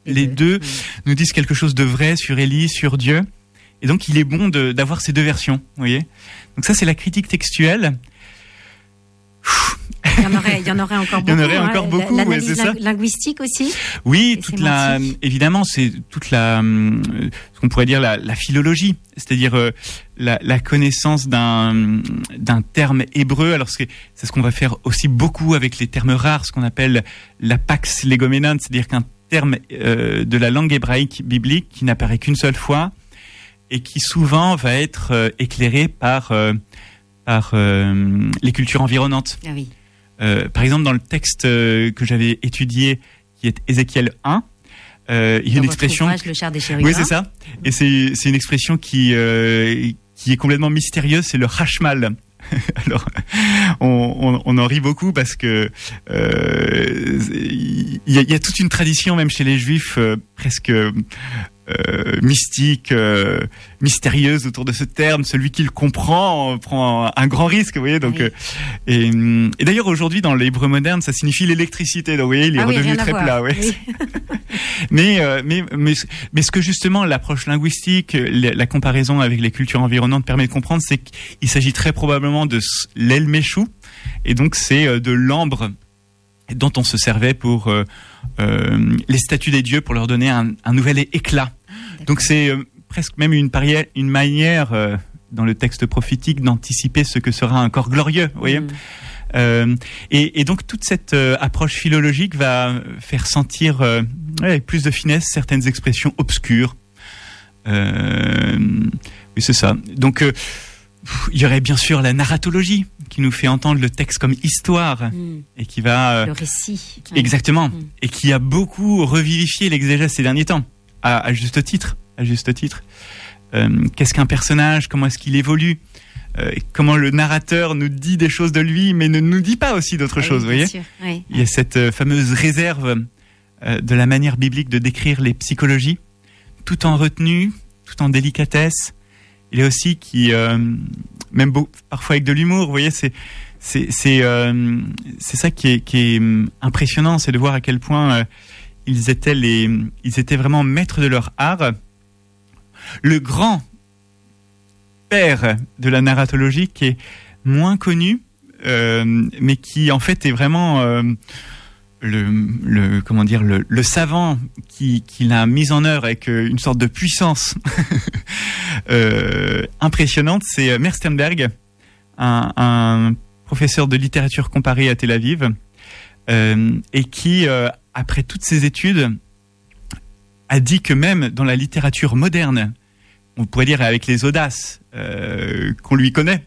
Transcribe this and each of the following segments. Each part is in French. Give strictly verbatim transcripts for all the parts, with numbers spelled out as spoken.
les, les deux, deux mmh. nous disent quelque chose de vrai sur Élie, sur Dieu. Et donc, il est bon de, d'avoir ces deux versions, vous voyez. Donc ça, c'est la critique textuelle. Il y en aurait, il y en aurait encore beaucoup. Il y en aurait encore hein. beaucoup, L'analyse ouais, c'est ça. linguistique aussi. Oui, toute la, évidemment, c'est toute la, euh, ce qu'on pourrait dire la, la philologie, c'est-à-dire euh, la, la connaissance d'un, d'un terme hébreu. Alors c'est, c'est ce qu'on va faire aussi beaucoup avec les termes rares, ce qu'on appelle la pax legoménon, c'est-à-dire qu'un terme euh, de la langue hébraïque biblique qui n'apparaît qu'une seule fois et qui souvent va être euh, éclairé par euh, par euh, les cultures environnantes. Ah oui. Euh, par exemple, dans le texte euh, que j'avais étudié, qui est Ézéchiel un, euh, il y a dans une expression. Le char des chérubins. Oui, c'est ça. Et c'est c'est une expression qui euh, qui est complètement mystérieuse. C'est le hashmal. Alors, on, on, on en rit beaucoup parce que euh, il y, a, il y a toute une tradition, même chez les Juifs, euh, presque euh, mystique, euh, mystérieuse autour de ce terme. Celui qui le comprend prend un, un grand risque, vous voyez. Donc, oui. euh, et, et d'ailleurs aujourd'hui dans l'hébreu moderne, ça signifie l'électricité. Donc, vous voyez, il est ah redevenu oui, très voir. plat. Ouais. Oui. mais, euh, mais mais mais ce que justement l'approche linguistique, la, la comparaison avec les cultures environnantes permet de comprendre, c'est qu'il s'agit très probablement de l'El Méchou, et donc c'est de l'ambre dont on se servait pour euh, euh, les statues des dieux, pour leur donner un, un nouvel éclat. D'accord. Donc c'est euh, presque même une, parière, une manière euh, dans le texte prophétique d'anticiper ce que sera un corps glorieux, vous voyez. Mmh. Euh, et, et donc toute cette euh, approche philologique va faire sentir euh, ouais, avec plus de finesse certaines expressions obscures. Euh, oui, c'est ça. Donc euh, il y aurait bien sûr la narratologie qui nous fait entendre le texte comme histoire mmh. et qui va euh, le récit. Exactement. Mmh. Et qui a beaucoup revivifié l'exégèse ces derniers temps, à, à juste titre. À juste titre. Euh, qu'est-ce qu'un personnage ? Comment est-ce qu'il évolue ? Euh, comment le narrateur nous dit des choses de lui, mais ne nous dit pas aussi d'autres ah choses, oui, vous voyez ? Oui. Il y a cette euh, fameuse réserve euh, de la manière biblique de décrire les psychologies, tout en retenue, tout en délicatesse. Il y a aussi qui, euh, même beau, parfois avec de l'humour, vous voyez, c'est c'est c'est euh, c'est ça qui est qui est impressionnant, c'est de voir à quel point euh, ils étaient les ils étaient vraiment maîtres de leur art. Le grand père de la narratologie qui est moins connu, euh, mais qui en fait est vraiment euh, le, le comment dire le, le savant qui, qui l'a mis en œuvre avec une sorte de puissance euh, impressionnante. C'est Merstenberg, un, un professeur de littérature comparée à Tel Aviv, euh, et qui, euh, après toutes ses études, a dit que même dans la littérature moderne, on pourrait dire avec les audaces euh, qu'on lui connaît,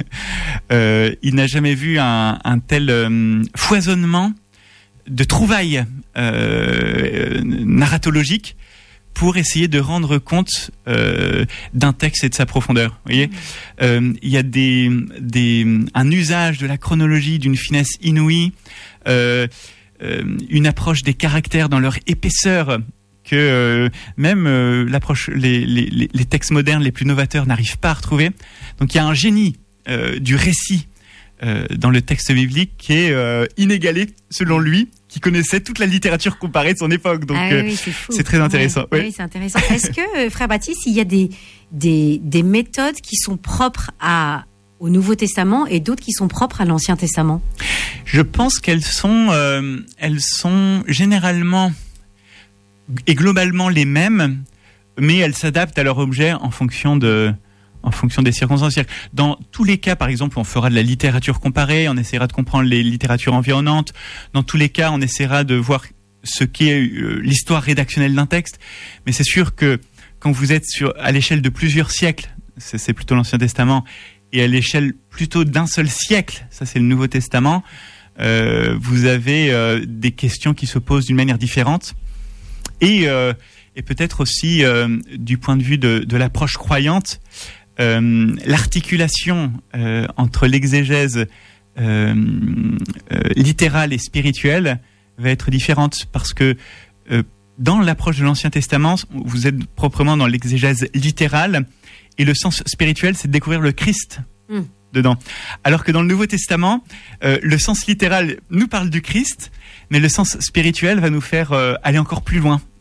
euh, il n'a jamais vu un, un tel euh, foisonnement de trouvailles euh, narratologiques pour essayer de rendre compte euh, d'un texte et de sa profondeur. Vous voyez, euh, il y a des, des, un usage de la chronologie d'une finesse inouïe, euh, euh, une approche des caractères dans leur épaisseur que euh, même euh, l'approche, les, les, les textes modernes les plus novateurs n'arrivent pas à retrouver. Donc il y a un génie euh, du récit euh, dans le texte biblique qui est euh, inégalé selon lui, qui connaissait toute la littérature comparée de son époque. Donc ah oui, c'est, c'est très intéressant. Oui, ouais. oui, c'est intéressant. Est-ce que, frère Baptiste, il y a des, des, des méthodes qui sont propres à, au Nouveau Testament et d'autres qui sont propres à l'Ancien Testament ? Je pense qu'elles sont, euh, elles sont généralement et globalement les mêmes, mais elles s'adaptent à leur objet en fonction de, en fonction des circonstances. Dans tous les cas, par exemple, on fera de la littérature comparée, on essaiera de comprendre les littératures environnantes. Dans tous les cas, on essaiera de voir ce qu'est euh, l'histoire rédactionnelle d'un texte. Mais c'est sûr que quand vous êtes sur, à l'échelle de plusieurs siècles, c'est, c'est plutôt l'Ancien Testament, et à l'échelle plutôt d'un seul siècle, ça c'est le Nouveau Testament, euh, vous avez euh, des questions qui se posent d'une manière différente. Et, euh, et peut-être aussi, euh, du point de vue de, de l'approche croyante, euh, l'articulation euh, entre l'exégèse euh, euh, littérale et spirituelle va être différente, parce que euh, dans l'approche de l'Ancien Testament, vous êtes proprement dans l'exégèse littérale, et le sens spirituel, c'est de découvrir le Christ mmh. dedans. Alors que dans le Nouveau Testament, euh, le sens littéral nous parle du Christ, mais le sens spirituel va nous faire euh, aller encore plus loin